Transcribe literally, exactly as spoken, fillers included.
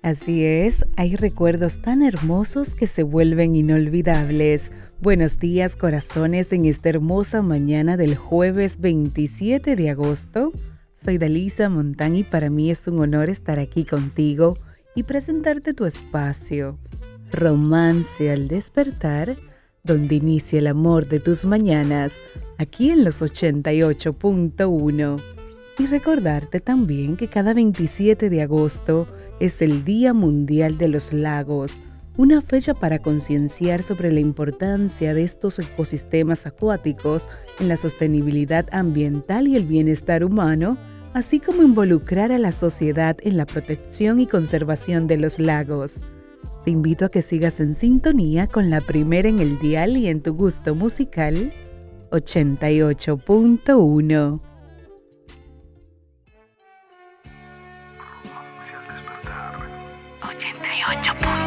Así es, hay recuerdos tan hermosos que se vuelven inolvidables. Buenos días, corazones, en esta hermosa mañana del jueves veintisiete de agosto. Soy Dalisa Montán y para mí es un honor estar aquí contigo y presentarte tu espacio. Romance al despertar, donde inicia el amor de tus mañanas, aquí en los ochenta y ocho punto uno. Y recordarte también que cada veintisiete de agosto es el Día Mundial de los Lagos, una fecha para concienciar sobre la importancia de estos ecosistemas acuáticos en la sostenibilidad ambiental y el bienestar humano, así como involucrar a la sociedad en la protección y conservación de los lagos. Te invito a que sigas en sintonía con la primera en el dial y en tu gusto musical, ochenta y ocho punto uno. ochenta y ocho.